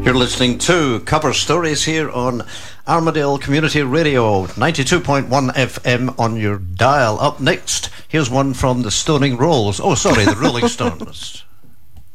You're listening to Cover Stories here on Armadale Community Radio, 92.1 FM on your dial. Up next, here's one from the Stoning Rolls. Oh, sorry, the Rolling Stones.